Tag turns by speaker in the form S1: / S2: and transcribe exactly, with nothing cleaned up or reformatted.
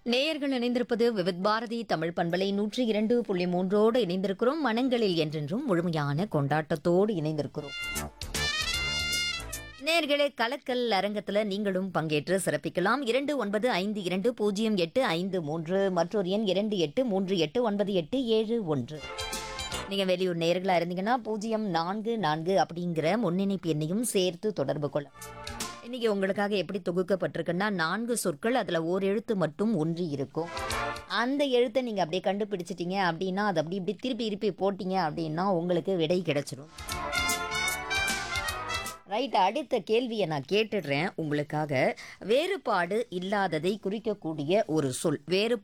S1: நேயர்கள் இணைந்திருப்பது விவித் பாரதி தமிழ் பண்பலை நூற்றி இரண்டு புள்ளி மூன்றோடு இணைந்திருக்கிறோம். மனங்களில் என்றென்றும் முழுமையான கொண்டாட்டத்தோடு இணைந்திருக்கிறோம். நேயர்களே, கலக்கல் அரங்கத்துல நீங்களும் பங்கேற்று சிறப்பிக்கலாம். இரண்டு ஒன்பது ஐந்து இரண்டு பூஜ்ஜியம் எட்டு ஐந்து மூன்று மற்றொரு எண் இரண்டு எட்டு மூன்று எட்டு ஒன்பது எட்டு ஏழு ஒன்று. நீங்க வெளியூர் நேயர்களா இருந்தீங்கன்னா பூஜ்ஜியம் நான்கு நான்கு அப்படிங்கிற முன்னிணைப்பு எண்ணையும் சேர்த்து தொடர்பு கொள்ள. இன்னைக்கு உங்களுக்காக எப்படி தொகுக்கப்பட்டிருக்குன்னா, நான்கு சொற்கள், அதுல ஓர் எழுத்து மட்டும் ஒன்றி இருக்கும். அந்த எழுத்தை நீங்க அப்படியே கண்டுபிடிச்சிட்டீங்க அப்படின்னா, அதை அப்படி இப்படி திருப்பி திருப்பி போட்டீங்க அப்படின்னா உங்களுக்கு விடை கிடைச்சிடும். ரைட், அடுத்த கேள்வியை நான் கேட்டுடுறேன் உங்களுக்காக. வேறுபாடு இல்லாததை குறிக்கக்கூடிய ஒரு சொல். வேறுபாடு